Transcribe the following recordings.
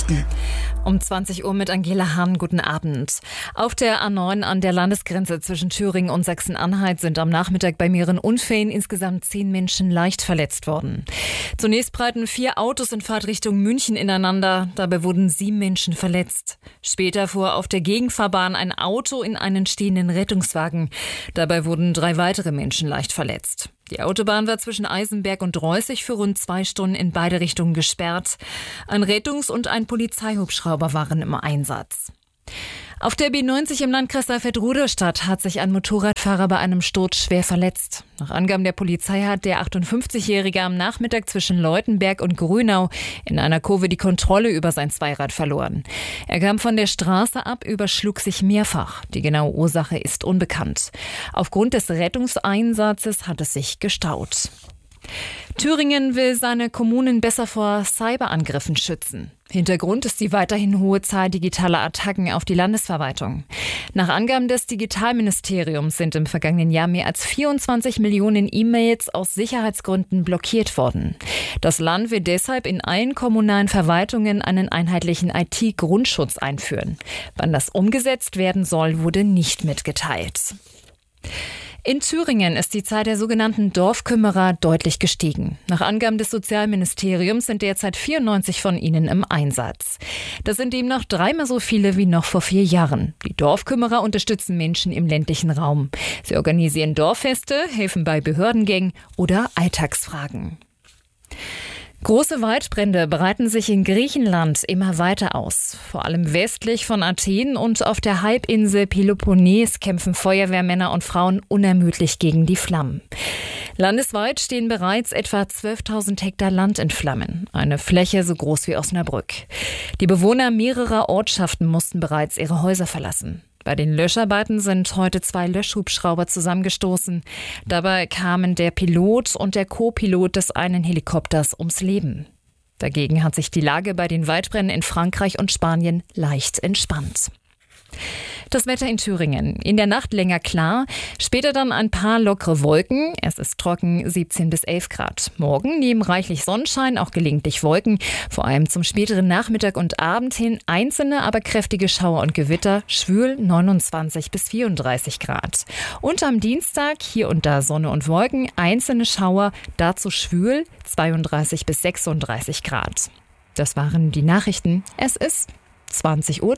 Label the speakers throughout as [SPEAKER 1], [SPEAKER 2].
[SPEAKER 1] Nachrichten.
[SPEAKER 2] Um 20 Uhr mit Angela Hahn. Guten Abend. Auf der A9 an der Landesgrenze zwischen Thüringen und Sachsen-Anhalt sind am Nachmittag bei mehreren Unfällen insgesamt 10 Menschen leicht verletzt worden. Zunächst prallten 4 Autos in Fahrtrichtung München ineinander. Dabei wurden 7 Menschen verletzt. Später fuhr auf der Gegenfahrbahn ein Auto in einen stehenden Rettungswagen. Dabei wurden 3 weitere Menschen leicht verletzt. Die Autobahn war zwischen Eisenberg und Reußig für rund 2 Stunden in beide Richtungen gesperrt. Ein Rettungs- und ein Polizeihubschrauber waren im Einsatz. Auf der B90 im Landkreis Saalfeld-Rudolstadt hat sich ein Motorradfahrer bei einem Sturz schwer verletzt. Nach Angaben der Polizei hat der 58-Jährige am Nachmittag zwischen Leutenberg und Grünau in einer Kurve die Kontrolle über sein Zweirad verloren. Er kam von der Straße ab, überschlug sich mehrfach. Die genaue Ursache ist unbekannt. Aufgrund des Rettungseinsatzes hat es sich gestaut. Thüringen will seine Kommunen besser vor Cyberangriffen schützen. Hintergrund ist die weiterhin hohe Zahl digitaler Attacken auf die Landesverwaltung. Nach Angaben des Digitalministeriums sind im vergangenen Jahr mehr als 24 Millionen E-Mails aus Sicherheitsgründen blockiert worden. Das Land will deshalb in allen kommunalen Verwaltungen einen einheitlichen IT-Grundschutz einführen. Wann das umgesetzt werden soll, wurde nicht mitgeteilt. In Thüringen ist die Zahl der sogenannten Dorfkümmerer deutlich gestiegen. Nach Angaben des Sozialministeriums sind derzeit 94 von ihnen im Einsatz. Das sind demnach 3-mal so viele wie noch vor 4 Jahren. Die Dorfkümmerer unterstützen Menschen im ländlichen Raum. Sie organisieren Dorffeste, helfen bei Behördengängen oder Alltagsfragen. Große Waldbrände breiten sich in Griechenland immer weiter aus. Vor allem westlich von Athen und auf der Halbinsel Peloponnes kämpfen Feuerwehrmänner und Frauen unermüdlich gegen die Flammen. Landesweit stehen bereits etwa 12.000 Hektar Land in Flammen, eine Fläche so groß wie Osnabrück. Die Bewohner mehrerer Ortschaften mussten bereits ihre Häuser verlassen. Bei den Löscharbeiten sind heute 2 Löschhubschrauber zusammengestoßen. Dabei kamen der Pilot und der Co-Pilot des einen Helikopters ums Leben. Dagegen hat sich die Lage bei den Waldbränden in Frankreich und Spanien leicht entspannt. Das Wetter in Thüringen. In der Nacht länger klar, später dann ein paar lockere Wolken. Es ist trocken, 17 bis 11 Grad. Morgen neben reichlich Sonnenschein auch gelegentlich Wolken. Vor allem zum späteren Nachmittag und Abend hin einzelne, aber kräftige Schauer und Gewitter. Schwül 29 bis 34 Grad. Und am Dienstag hier und da Sonne und Wolken, einzelne Schauer, dazu schwül 32 bis 36 Grad. Das waren die Nachrichten. Es ist 20:03 Uhr.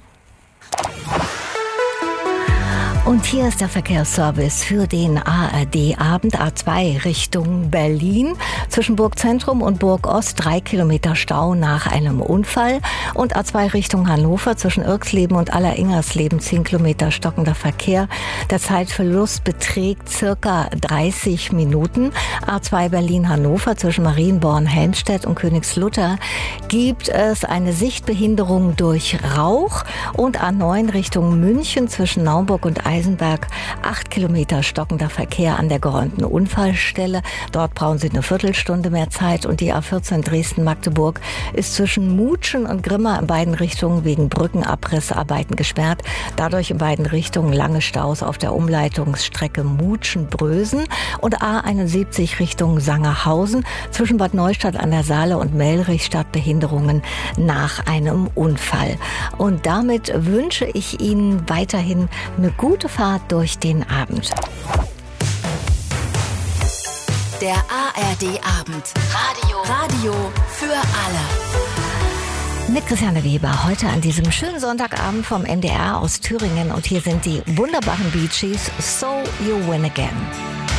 [SPEAKER 3] Und hier ist der Verkehrsservice für den ARD-Abend. A2 Richtung Berlin. Zwischen Burgzentrum und Burgost 3 Kilometer Stau nach einem Unfall. Und A2 Richtung Hannover zwischen Irxleben und Alleringers-Leben 10 Kilometer stockender Verkehr. Der Zeitverlust beträgt circa 30 Minuten. A2 Berlin-Hannover zwischen Marienborn-Helmstedt und Königslutter gibt es eine Sichtbehinderung durch Rauch. Und A9 Richtung München zwischen Naumburg und Eisenberg 8 Kilometer stockender Verkehr an der geräumten Unfallstelle. Dort brauchen Sie eine Viertelstunde mehr Zeit. Und die A14 Dresden-Magdeburg ist zwischen Mutschen und Grimma in beiden Richtungen wegen Brückenabrissarbeiten gesperrt. Dadurch in beiden Richtungen lange Staus auf der Umleitungsstrecke Mutschen-Brösen. Und A71 Richtung Sangerhausen zwischen Bad Neustadt an der Saale und Melrich Stadtbehinderungen nach einem Unfall. Und damit wünsche ich Ihnen weiterhin eine gute Fahrt durch den Abend.
[SPEAKER 1] Der ARD-Abend. Radio für alle.
[SPEAKER 3] Mit Christiane Weber heute an diesem schönen Sonntagabend vom NDR aus Thüringen. Und hier sind die wunderbaren Bee Gees, So You Win Again.